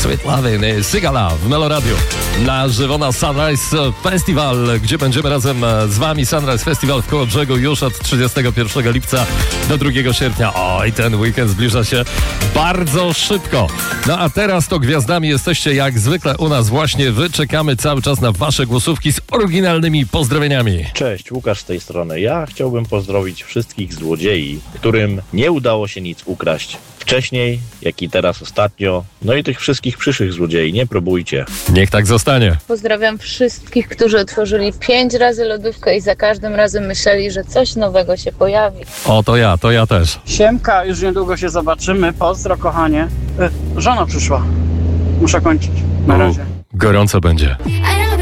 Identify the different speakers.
Speaker 1: Sweet Lovin' Sigala w Meloradiu. Na żywo na Sunrise Festival, gdzie będziemy razem z wami. Sunrise Festival w Kołobrzegu już od 31 lipca do 2 sierpnia. Oj, ten weekend zbliża się bardzo szybko. No a teraz to gwiazdami jesteście jak zwykle u nas właśnie. Wy czekamy cały czas na wasze głosówki z oryginalnymi pozdrowieniami.
Speaker 2: Cześć, Łukasz z tej strony. Ja chciałbym pozdrowić wszystkich złodziei, którym nie udało się nic ukraść wcześniej, jak i teraz ostatnio. No i tych wszystkich przyszłych złodziei, nie próbujcie.
Speaker 1: Niech tak zostanie.
Speaker 3: Pozdrawiam wszystkich, którzy otworzyli 5 razy lodówkę i za każdym razem myśleli, że coś nowego się pojawi.
Speaker 1: O, to ja też.
Speaker 4: Siemka, już niedługo się zobaczymy. Pozdro, kochanie. Żona przyszła. Muszę kończyć. Na razie.
Speaker 1: Gorąco będzie.